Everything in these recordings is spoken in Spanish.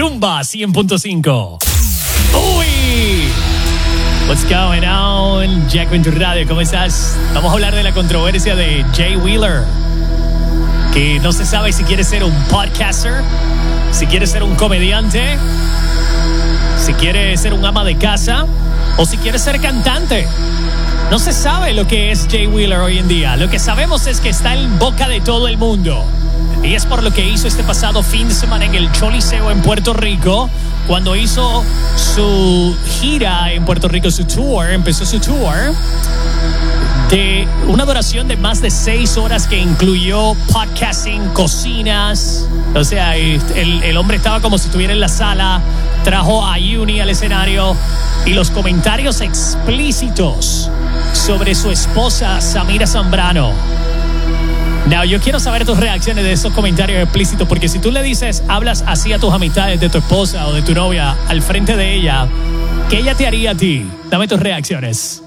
Rumba 100.5. ¡Uy! What's going on? Jack en tu radio, ¿cómo estás? Vamos a hablar de la controversia de Jay Wheeler, que no se sabe si quiere ser un podcaster, si quiere ser un comediante, si quiere ser un ama de casa o si quiere ser cantante. No se sabe lo que es Jay Wheeler hoy en día. Lo que sabemos es que está en boca de todo el mundo. Y es por lo que hizo este pasado fin de semana en el Choliseo en Puerto Rico, cuando hizo su gira en Puerto Rico, empezó su tour de una duración de más de 6 horas que incluyó podcasting, cocinas. O sea, el hombre estaba como si estuviera en la sala, trajo a Uni al escenario y los comentarios explícitos sobre su esposa Samira Zambrano. Now, yo quiero saber tus reacciones de esos comentarios explícitos, porque si tú le dices, hablas así a tus amistades de tu esposa o de tu novia al frente de ella, ¿qué ella te haría a ti? Dame tus reacciones.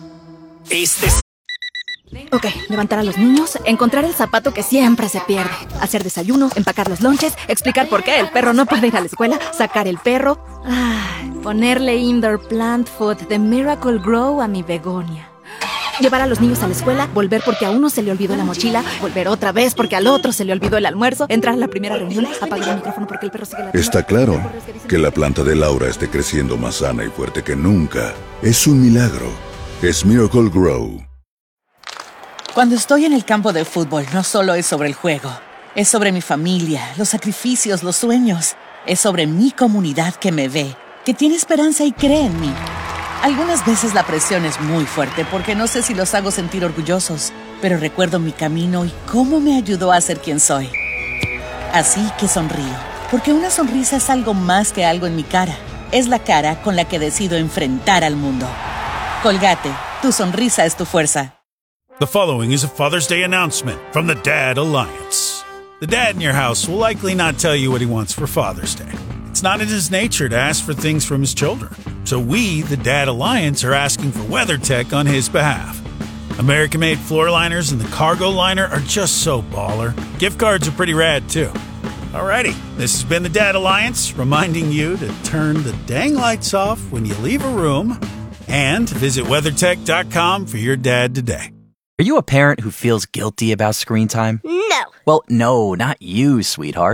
Ok, levantar a los niños, encontrar el zapato que siempre se pierde, hacer desayuno, empacar los lonches, explicar por qué el perro no puede ir a la escuela, sacar el perro, ponerle indoor plant food de Miracle Grow a mi begonia. Llevar a los niños a la escuela, volver porque a uno se le olvidó la mochila, volver otra vez porque al otro se le olvidó el almuerzo, entrar a la primera reunión, apagar el micrófono porque el perro sigue ladrando. Está claro que la planta de Laura esté creciendo más sana y fuerte que nunca. Es un milagro. Es Miracle Grow. Cuando estoy en el campo de fútbol, no solo es sobre el juego. Es sobre mi familia, los sacrificios, los sueños. Es sobre mi comunidad que me ve, que tiene esperanza y cree en mí. Algunas veces la presión es muy fuerte porque no sé si los hago sentir orgullosos, pero recuerdo mi camino y cómo me ayudó a ser quien soy. Así que sonrío, porque una sonrisa es algo más que algo en mi cara. Es la cara con la que decido enfrentar al mundo. Colgate, tu sonrisa es tu fuerza. The following is a Father's Day announcement from the Dad Alliance. The dad in your house will likely not tell you what he wants for Father's Day. It's not in his nature to ask for things from his children. So we, the Dad Alliance, are asking for WeatherTech on his behalf. American-made floor liners and the cargo liner are just so baller. Gift cards are pretty rad, too. Alrighty, this has been the Dad Alliance, reminding you to turn the dang lights off when you leave a room and visit WeatherTech.com for your dad today. Are you a parent who feels guilty about screen time? No. Well, no, not you, sweetheart.